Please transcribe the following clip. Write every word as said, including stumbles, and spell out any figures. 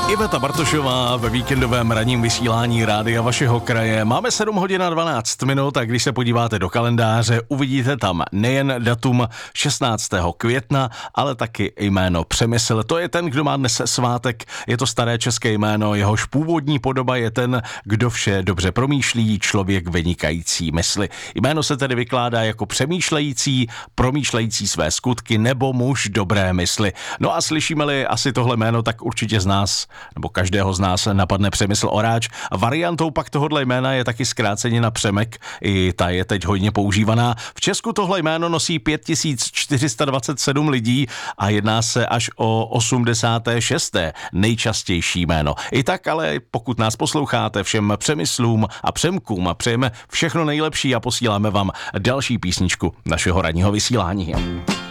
Iveta Bartošová ve víkendovém ranním vysílání rádia vašeho kraje. Máme sedm hodin a dvanáct minut a když se podíváte do kalendáře, uvidíte tam nejen datum šestnáctého května, ale taky jméno Přemysl. To je ten, kdo má dnes svátek. Je to staré české jméno, jehož původní podoba je ten, kdo vše dobře promýšlí, člověk vynikající mysli. Jméno se tedy vykládá jako přemýšlející, promýšlející své skutky nebo muž dobré mysli. No a slyšíme-li asi tohle jméno, tak určitě z nás nebo každého z nás napadne Přemysl Oráč. Variantou pak tohohle jména je taky zkrácenina Přemek, i ta je teď hodně používaná. V Česku tohle jméno nosí pět tisíc čtyři sta dvacet sedm lidí a jedná se až o osmdesáté šesté nejčastější jméno. I tak ale pokud nás posloucháte, všem Přemyslům a Přemkům a přejeme všechno nejlepší a posíláme vám další písničku našeho ranního vysílání.